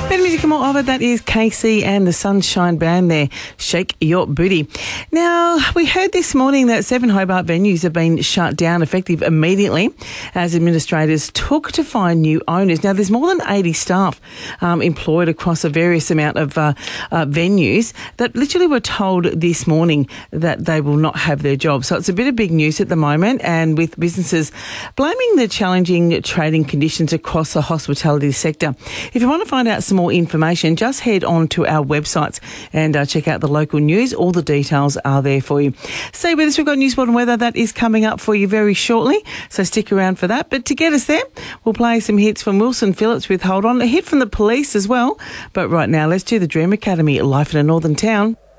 Better music and more of it. That is Casey and the Sunshine Band there. Shake Your Booty. Now, we heard this morning that 7 Hobart venues have been shut down effective immediately as administrators took to find new owners. Now, there's more than 80 staff employed across a various amount of venues that literally were told this morning that they will not have their jobs. So it's a bit of big news at the moment, and with businesses blaming the challenging trading conditions across the hospitality sector. If you want to find out some more information, just head on to our websites and check out the local news. All the details are there for you. Stay with us. We've got News, Sport and Weather that is coming up for you very shortly, so stick around for that. But to get us there, we'll play some hits from Wilson Phillips with Hold On, a hit from the Police as well. But right now, let's do the Dream Academy, Life in a Northern Town.